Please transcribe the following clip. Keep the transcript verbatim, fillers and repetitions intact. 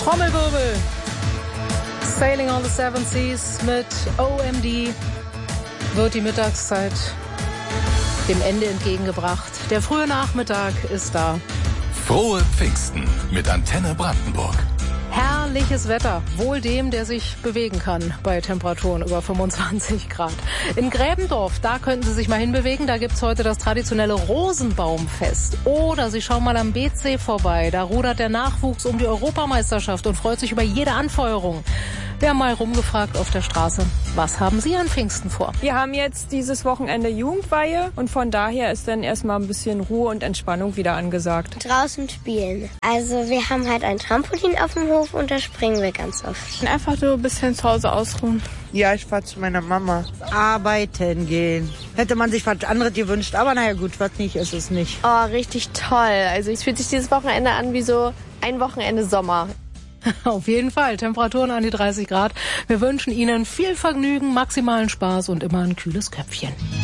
Trommelwirbel. Sailing on the Seven Seas mit O M D wird die Mittagszeit dem Ende entgegengebracht. Der frühe Nachmittag ist da. Frohe Pfingsten mit Antenne Brandenburg. Herrliches Wetter, wohl dem, der sich bewegen kann bei Temperaturen über fünfundzwanzig Grad. In Gräbendorf, da könnten Sie sich mal hinbewegen, da gibt's heute das traditionelle Rosenbaumfest. Oder Sie schauen mal am B C vorbei, da rudert der Nachwuchs um die Europameisterschaft und freut sich über jede Anfeuerung. Wir haben mal rumgefragt auf der Straße, was haben Sie an Pfingsten vor? Wir haben jetzt dieses Wochenende Jugendweihe und von daher ist dann erstmal ein bisschen Ruhe und Entspannung wieder angesagt. Draußen spielen. Also wir haben halt ein Trampolin auf dem Hof und da springen wir ganz oft. Einfach nur ein bisschen zu Hause ausruhen. Ja, ich fahre zu meiner Mama. Arbeiten gehen. Hätte man sich was anderes gewünscht, aber naja gut, was nicht ist es nicht. Oh, richtig toll. Also es fühlt sich dieses Wochenende an wie so ein Wochenende Sommer. Auf jeden Fall. Temperaturen an die dreißig Grad. Wir wünschen Ihnen viel Vergnügen, maximalen Spaß und immer ein kühles Köpfchen.